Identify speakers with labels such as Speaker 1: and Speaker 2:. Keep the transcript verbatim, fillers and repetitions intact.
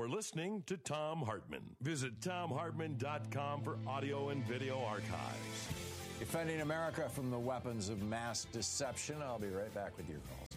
Speaker 1: You're listening to Thom Hartmann. Visit thom hartmann dot com for audio and video archives.
Speaker 2: Defending America from the weapons of mass deception. I'll be right back with your calls.